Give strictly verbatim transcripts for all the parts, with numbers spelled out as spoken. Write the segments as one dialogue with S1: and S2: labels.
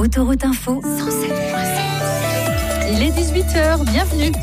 S1: Autoroute Info cent sept virgule sept.
S2: Il est dix-huit heures, bienvenue.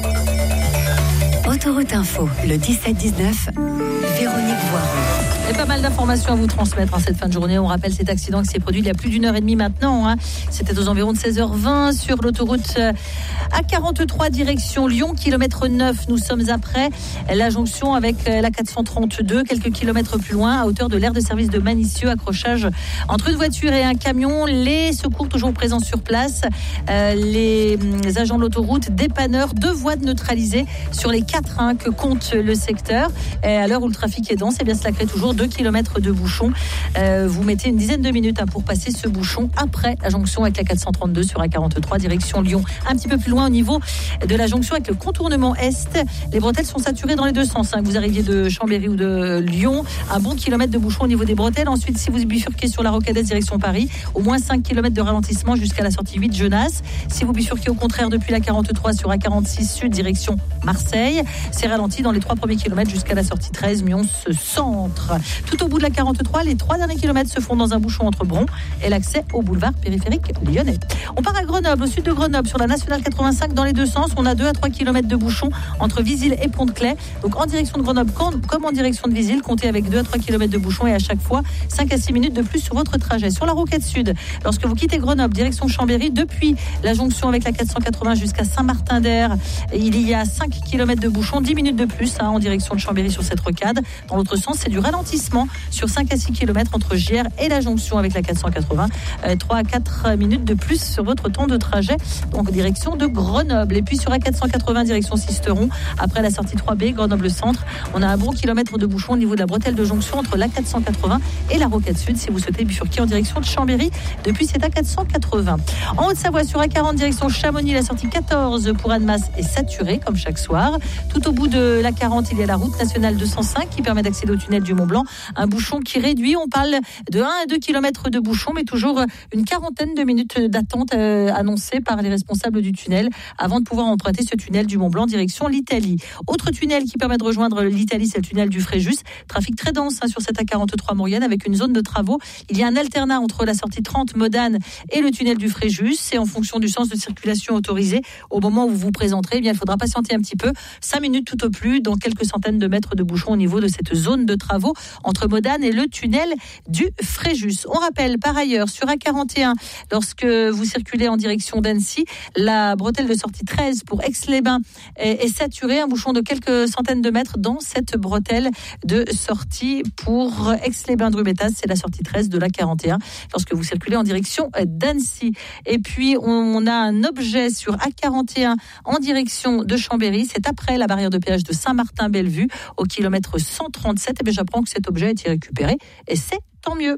S1: Autoroute Info, le dix-sept dix-neuf, Véronique Voiron.
S2: Il y a pas mal d'informations à vous transmettre en cette fin de journée. On rappelle cet accident qui s'est produit il y a plus d'une heure et demie maintenant. Hein. C'était aux environs de seize heures vingt sur l'autoroute A quarante-trois direction Lyon, kilomètre neuf. Nous sommes après la jonction avec la quatre cent trente-deux, quelques kilomètres plus loin, à hauteur de l'aire de service de Manicieux. Accrochage entre une voiture et un camion. Les secours toujours présents sur place. Euh, les agents de l'autoroute, dépanneurs, deux voies de neutralisées sur les quatre hein, que compte le secteur. Et à l'heure où le trafic est dense, eh bien cela crée toujours deux kilomètres de bouchon. Euh, vous mettez une dizaine de minutes hein, pour passer ce bouchon après la jonction avec la quatre cent trente-deux sur A quarante-trois direction Lyon. Un petit peu plus loin au niveau de la jonction avec le contournement Est. Les bretelles sont saturées dans les deux sens. Hein, que vous arriviez de Chambéry ou de Lyon, un bon kilomètre de bouchon au niveau des bretelles. Ensuite, si vous bifurquez sur la Rocade direction Paris, au moins cinq kilomètres de ralentissement jusqu'à la sortie huit Genasse. Si vous bifurquez au contraire depuis la quarante-trois sur A quarante-six Sud direction Marseille, c'est ralenti dans les trois premiers kilomètres jusqu'à la sortie treize Mions-Centre. Tout au bout de la quarante-trois, les trois derniers kilomètres se font dans un bouchon entre Bron et l'accès au boulevard périphérique lyonnais. On part à Grenoble, au sud de Grenoble, sur la nationale quatre-vingt-cinq dans les deux sens. On a deux à trois kilomètres de bouchon entre Visil et Pont-de-Claix. Donc en direction de Grenoble comme en direction de Visil, comptez avec deux à trois kilomètres de bouchon et à chaque fois cinq à six minutes de plus sur votre trajet. Sur la Rocade Sud, lorsque vous quittez Grenoble, direction Chambéry, depuis la jonction avec la quatre cent quatre-vingts jusqu'à Saint-Martin-d'Air, il y a cinq kilomètres de bouchon, dix minutes de plus hein, en direction de Chambéry sur cette rocade. Dans l'autre sens, c'est du ralentissement sur cinq à six kilomètres entre Gières et la jonction avec la quatre cent quatre-vingts. Euh, trois à quatre minutes de plus sur votre temps de trajet, donc direction de Grenoble. Et puis sur A quatre cent quatre-vingts direction Sisteron, après la sortie trois B, Grenoble-Centre, on a un bon kilomètre de bouchon au niveau de la bretelle de jonction entre la quatre cent quatre-vingts et la Rocade Sud, si vous souhaitez bifurquer en direction de Chambéry depuis cet A quatre cent quatre-vingts. En Haute-Savoie, sur A quarante direction Chamonix, la sortie quatorze pour Annemasse est saturée comme chaque soir. Tout au bout de l'A quarante, il y a la route nationale deux cent cinq qui permet d'accéder au tunnel du Mont-Blanc. Un bouchon qui réduit, on parle de un à deux kilomètres de bouchon, mais toujours une quarantaine de minutes d'attente euh, annoncée par les responsables du tunnel avant de pouvoir emprunter ce tunnel du Mont-Blanc direction l'Italie. Autre tunnel qui permet de rejoindre l'Italie, c'est le tunnel du Fréjus. Trafic très dense hein, sur cette A quarante-trois Maurienne avec une zone de travaux. Il y a un alternat entre la sortie trente Modane et le tunnel du Fréjus. C'est en fonction du sens de circulation autorisé. Au moment où vous vous présenterez, eh bien, il faudra patienter un petit peu, cinq minutes tout au plus, dans quelques centaines de mètres de bouchon au niveau de cette zone de travaux entre Modane et le tunnel du Fréjus. On rappelle par ailleurs sur A quarante et un, lorsque vous circulez en direction d'Annecy, la bretelle de sortie treize pour Aix-les-Bains est, est saturée, un bouchon de quelques centaines de mètres dans cette bretelle de sortie pour Aix-les-Bains-Drubétas, c'est la sortie treize de l'A quarante et un lorsque vous circulez en direction d'Annecy. Et puis on a un objet sur A quarante et un en direction de Chambéry, c'est après la barrière de péage de Saint-Martin-Bellevue au kilomètre cent trente-sept. Et bien j'apprends que cet objet a été récupéré et c'est tant mieux.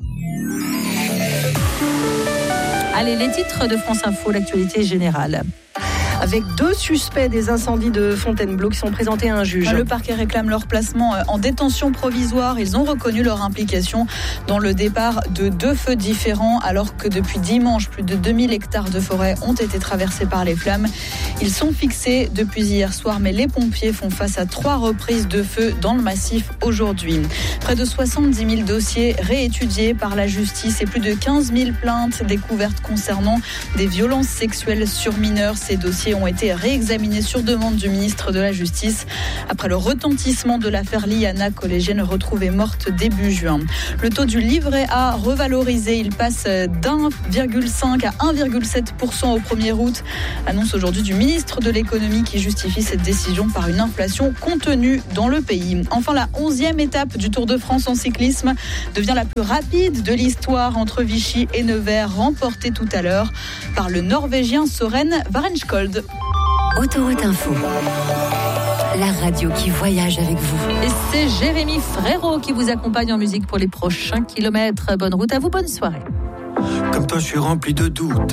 S2: Allez, les titres de France Info, l'actualité générale.
S3: Avec deux suspects des incendies de Fontainebleau qui sont présentés à un juge.
S4: Le parquet réclame leur placement en détention provisoire. Ils ont reconnu leur implication dans le départ de deux feux différents, alors que depuis dimanche, plus de deux mille hectares de forêt ont été traversés par les flammes. Ils sont fixés depuis hier soir, mais les pompiers font face à trois reprises de feu dans le massif aujourd'hui. Près de soixante-dix mille dossiers réétudiés par la justice et plus de quinze mille plaintes découvertes concernant des violences sexuelles sur mineurs. Ces dossiers ont été réexaminés sur demande du ministre de la Justice après le retentissement de l'affaire Liana, collégienne retrouvée morte début juin. Le taux du livret A revalorisé, il passe d'un virgule cinq à un virgule sept pour cent au premier août. Annonce aujourd'hui du ministre de l'économie qui justifie cette décision par une inflation contenue dans le pays. Enfin, la onzième étape du Tour de France en cyclisme devient la plus rapide de l'histoire entre Vichy et Nevers, remportée tout à l'heure par le Norvégien Søren Varenskold.
S1: Autoroute Info, la radio qui voyage avec vous.
S2: Et c'est Jérémy Frérot qui vous accompagne en musique pour les prochains kilomètres. Bonne route à vous, bonne soirée.
S5: Comme toi, je suis rempli de doutes.